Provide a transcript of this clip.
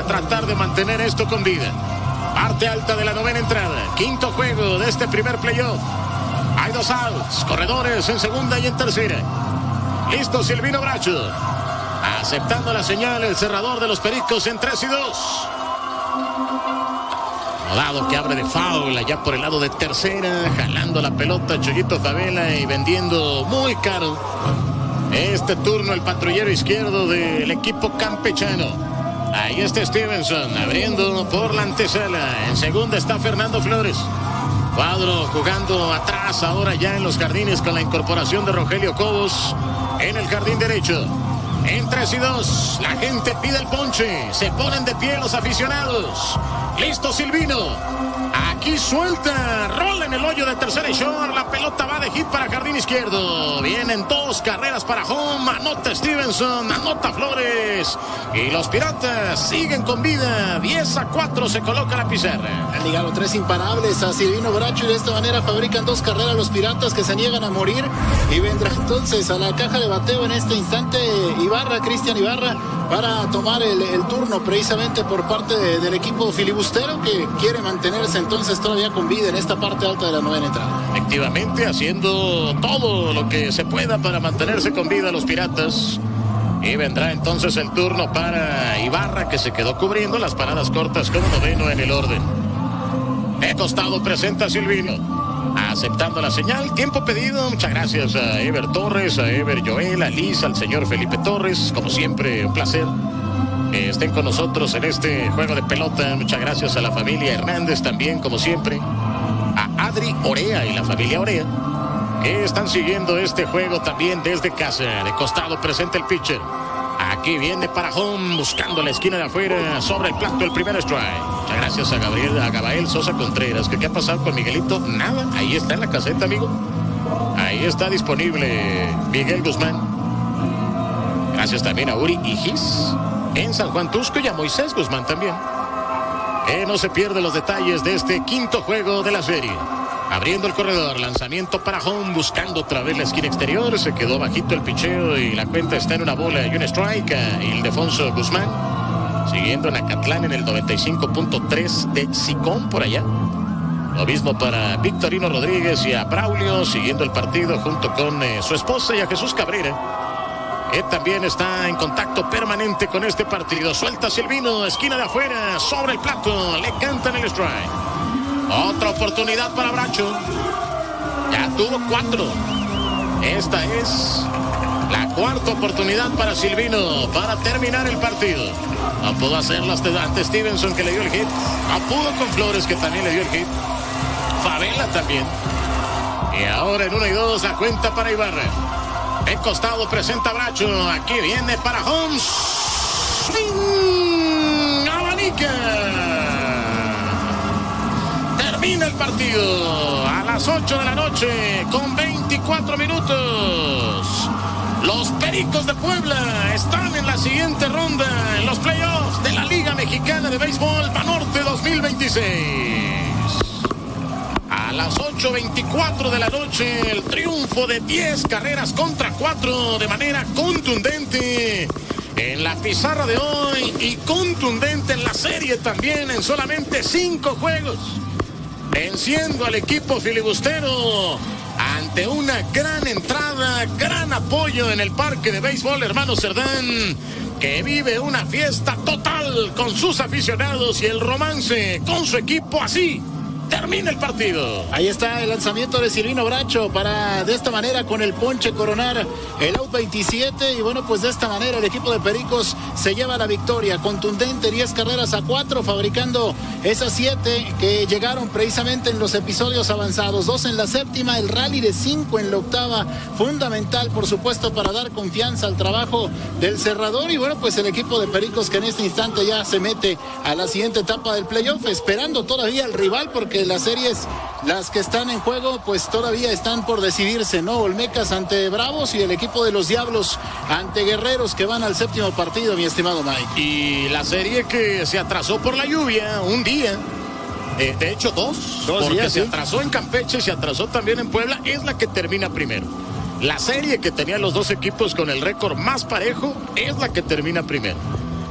para tratar de mantener esto con vida. Parte alta de la novena entrada. Quinto juego de este primer playoff. Hay 2 outs. Corredores en segunda y en tercera. Listo Silvino Bracho. Aceptando la señal el cerrador de los Pericos en 3-2. Dado que abre de foul allá por el lado de tercera. Jalando la pelota Chuyito Favela y vendiendo muy caro este turno el patrullero izquierdo del equipo campechano. Ahí está Stevenson abriendo por la antesala. En segunda está Fernando Flores. Cuadro jugando atrás ahora ya en los jardines con la incorporación de Rogelio Cobos en el jardín derecho. En 3-2, la gente pide el ponche. Se ponen de pie los aficionados. Listo Silvino. Aquí suelta. Rola en el hoyo de tercera y short. La pelota va de hit para jardín izquierdo. Vienen 2 carreras para home. Anota Stevenson. Anota Flores. Y los Piratas siguen con vida. 10-4 se coloca la pizarra. Han ligado 3 imparables a Silvino Bracho y de esta manera fabrican 2 carreras los Piratas que se niegan a morir. Y vendrá entonces a la caja de bateo en este instante Cristian Ibarra, para tomar el turno precisamente por parte del equipo filibustero, que quiere mantenerse entonces todavía con vida en esta parte alta de la novena entrada. Efectivamente, haciendo todo lo que se pueda para mantenerse con vida los Piratas. Y vendrá entonces el turno para Ibarra, que se quedó cubriendo las paradas cortas como noveno en el orden. De costado presenta Silvino. Aceptando la señal, tiempo pedido. Muchas gracias a Ever Torres, a Ever Joel, a Liz, al señor Felipe Torres. Como siempre, un placer que estén con nosotros en este juego de pelota. Muchas gracias a la familia Hernández también, como siempre. A Adri Orea y la familia Orea, que están siguiendo este juego también desde casa. De costado presenta el pitcher. Aquí viene para home, buscando la esquina de afuera, sobre el plato el primer strike. Muchas gracias a Gabriel Sosa Contreras. ¿Qué ha pasado con Miguelito? Nada, ahí está en la caseta, amigo. Ahí está disponible Miguel Guzmán. Gracias también a Uri Igis en San Juan Tusco y a Moisés Guzmán también. Que no se pierde los detalles de este quinto juego de la serie. Abriendo el corredor, lanzamiento para home, buscando otra vez la esquina exterior. Se quedó bajito el picheo y la cuenta está en una bola y un strike. Ildefonso Guzmán, siguiendo en Acatlán en el 95.3 de Sicón por allá. Lo mismo para Victorino Rodríguez y a Braulio, siguiendo el partido junto con su esposa y a Jesús Cabrera, que también está en contacto permanente con este partido. Suelta Silvino, esquina de afuera, sobre el plato, le cantan el strike. Otra oportunidad para Bracho. Ya tuvo 4. Esta es la cuarta oportunidad para Silvino para terminar el partido. No pudo hacerlo ante Stevenson, que le dio el hit. No pudo con Flores, que también le dio el hit. Favela también. Y ahora en 1-2 la cuenta para Ibarra. En costado presenta Bracho. Aquí viene para Holmes. Abanica. Termina el partido a las 8 de la noche con 24 minutos. Los Pericos de Puebla están en la siguiente ronda en los playoffs de la Liga Mexicana de Béisbol Banorte 2026. A las 8:24 de la noche, el triunfo de 10 carreras contra 4 de manera contundente en la pizarra de hoy y contundente en la serie también en solamente 5 juegos. Venciendo al equipo filibustero ante una gran entrada, gran apoyo en el parque de béisbol Hermano Cerdán, que vive una fiesta total con sus aficionados y el romance con su equipo. Así termina el partido. Ahí está el lanzamiento de Silvino Bracho para de esta manera con el ponche coronar el out 27 y bueno, pues de esta manera el equipo de Pericos se lleva la victoria contundente, 10 carreras a 4, fabricando esas 7 que llegaron precisamente en los episodios avanzados, 2 en la séptima, el rally de 5 en la octava, fundamental por supuesto para dar confianza al trabajo del cerrador y bueno, pues el equipo de Pericos que en este instante ya se mete a la siguiente etapa del playoff, esperando todavía al rival porque las series, las que están en juego, pues todavía están por decidirse, ¿no? Olmecas ante Bravos y el equipo de los Diablos ante Guerreros, que van al séptimo partido, mi estimado Mike. Y la serie que se atrasó por la lluvia, un día, de hecho dos porque días, se atrasó en Campeche, se atrasó también en Puebla, es la que termina primero. La serie que tenían los dos equipos con el récord más parejo es la que termina primero.